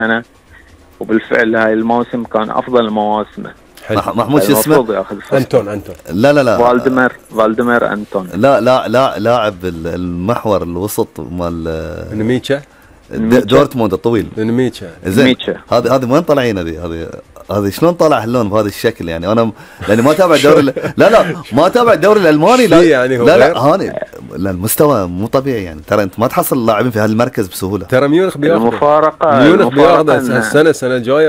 سنة، وبالفعل هاي الموسم كان أفضل مواسمه. محمود شو اسمه؟ أنتون. لا فالدمير أنتون. لا لاعب المحور الوسط مال نميتشا دورتموند الطويل. نميتشا هذه وين طالعين؟ هذه شلون طلع اللون بهذا الشكل؟ يعني انا لاني ما اتابع الدوري لا ما اتابع الدوري الالماني. لا يعني هو لا هاني لا المستوى مو طبيعي يعني. ترى انت ما تحصل لاعبين في هذا المركز بسهوله. ترى ميونخ بياخذ السنه الجايه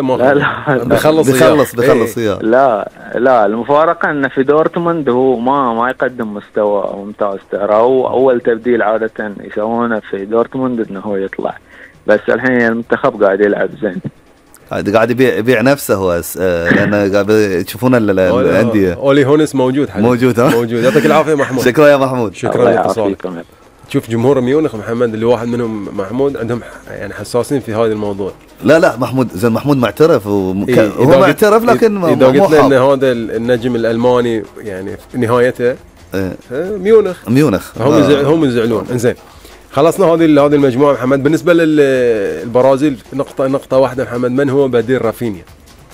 بيخلص لا المفارقه انه في دورتموند هو ما يقدم مستوى ممتاز. ترى هو اول تبديل عاده يسوونه في دورتموند انه هو يطلع، بس الحين المنتخب قاعد يلعب زين، قاعد يبيع نفسه هو لان قاعد تشوفون الانديه. اولي هونس موجود يعطيك العافيه محمود. شكرا يا محمود. شكرا لاتصالك. شوف جمهور ميونخ محمد اللي واحد منهم محمود عندهم يعني حساسين في هذا الموضوع. لا محمود زين، محمود معترف هو معترف، لكن اذا قلت له ان هذا النجم الالماني يعني في نهايته ميونخ هم يزعلون. انزين خلصنا هذه المجموعه محمد. بالنسبه للبرازيل نقطه واحده محمد، من هو بديل رافينيا؟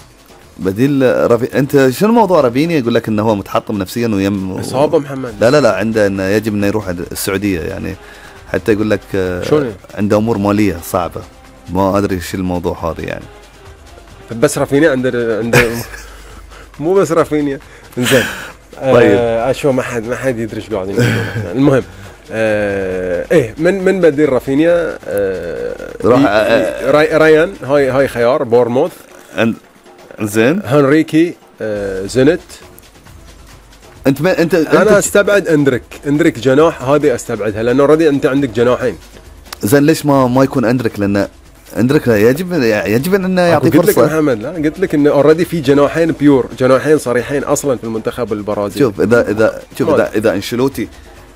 انت شنو موضوع رافينيا؟ يقول لك انه هو متحطم نفسيا ويم اصابه محمد. لا عنده انه يجب انه يروح السعوديه يعني. حتى يقول لك عنده امور ماليه صعبه، ما ادري ايش الموضوع هذا يعني. بس رافينيا عنده مو بس رافينيا. زين طيب اشوف ما حد يدري ايش قاعدين يقولون. المهم من بديل رافينيا ريان هاي خيار بورموث. زين هنريكي زينت. انت انا استبعد اندريك جناح، هذه استبعدها لانه اوريدي انت عندك جناحين. زين ليش ما يكون اندريك؟ لان اندريك يجب انه يعطي فرصه. قلت لك محمد، لا قلت لك انه اوريدي في جناحين بيور، جناحين صريحين اصلا في المنتخب البرازيلي. شوف اذا انشيلوتي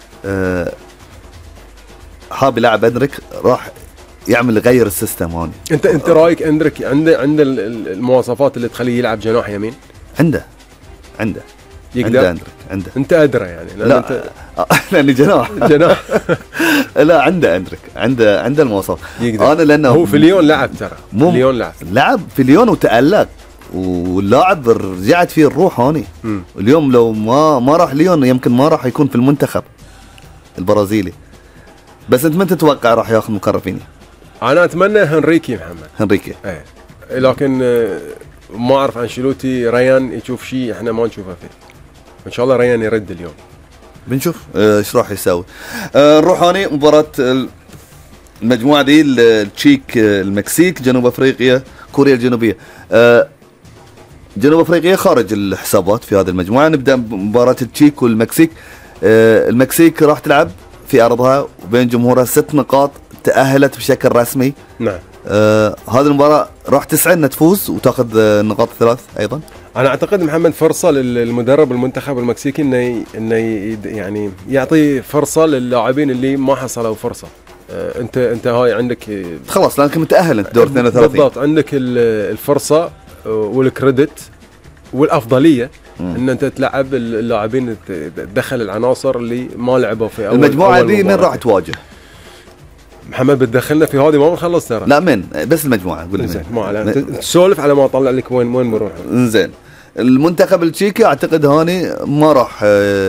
حاب يلعب اندريك راح يعمل يغير السيستم هون. انت رايك اندريك عنده المواصفات اللي تخليه يلعب جناح يمين؟ عنده يقدر. عنده انت ادرى يعني لا لاني جناح لا عنده اندريك عنده المواصفات. انا لانه هو في ليون لعب، ترى ليون لعب في ليون وتألق، واللاعب رجعت فيه الروح هوني. اليوم لو ما راح ليون يمكن ما راح يكون في المنتخب البرازيلي. بس انت من تتوقع راح ياخذ مكان رافينيا؟ انا اتمنى هنريكي محمد. هنريكي لكن ما اعرف انشيلوتي ريان يشوف شيء احنا ما نشوفه فيه. ان شاء الله ريان يرد اليوم، بنشوف ايش راح يسوي. نروح هوني مباراة المجموعة دي، التشيك المكسيك جنوب افريقيا كوريا الجنوبية. جنوب افريقيا خارج الحسابات في هذه المجموعة. نبدأ بمباراة التشيك والمكسيك. المكسيك راح تلعب في ارضها وبين جمهورها 6 نقاط، تأهلت بشكل رسمي. نعم. هذه المباراة راح تسعى انها تفوز وتاخذ النقاط الثلاث ايضا. انا اعتقد محمد فرصة للمدرب المنتخب المكسيكي انه يعني يعطي فرصة للاعبين اللي ما حصلوا فرصة. انت هاي عندك خلاص لانك متأهل انت دور 32. بالضبط، عندك الفرصة والكريدت والافضليه ان انت تلعب اللاعبين، تدخل العناصر اللي ما لعبوا في المجموعه دي. من راح تواجه محمد؟ بتدخلنا في هذه ما بنخلص ترى. لا من بس المجموعه قول زين ما علينا، تسولف على ما اطلع لك وين بنروح. زين المنتخب التشيكي اعتقد هاني ما راح،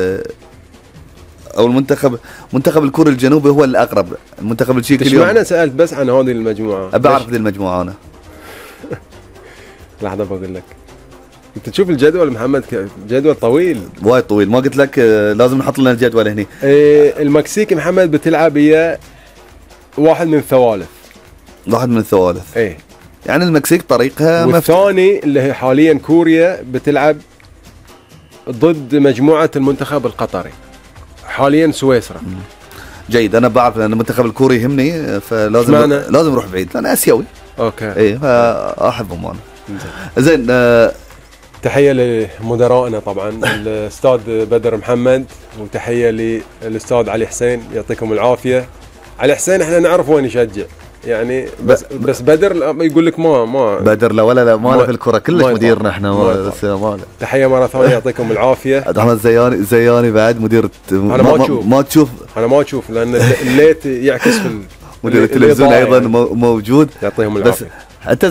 او منتخب الكوري الجنوبي هو الاقرب. المنتخب التشيكي ايش معنى سالت بس عن هذه المجموعه؟ بعرف ذي المجموعه انا. لحظه بقول لك، انت تشوف الجدول محمد، جدول طويل وايد طويل. ما قلت لك لازم نحط لنا الجدول هنا. المكسيك محمد بتلعب هي واحد من الثوالث. يعني المكسيك طريقها والثاني اللي هي حاليا كوريا بتلعب ضد مجموعة المنتخب القطري حاليا سويسرا. جيد. انا بعرف لان المنتخب الكوري يهمني، فلازم لازم اروح بعيد لان اسيوي. اوكي. فاحبهم انا. زين تحية لمدرائنا طبعا الاستاذ بدر محمد، وتحية للاستاذ علي حسين، يعطيكم العافية. علي حسين احنا نعرف وين يشجع يعني، بس بدر يقول لك ما بدر لا ولا ما له في الكرة كلش مديرنا احنا ما تحية مرة ثانية، يعطيكم العافية. احمد زياني بعد مدير. انا ما تشوف لان الليت يعكس في مدير التلفزيون ايضا موجود. يعطيهم العافية. انت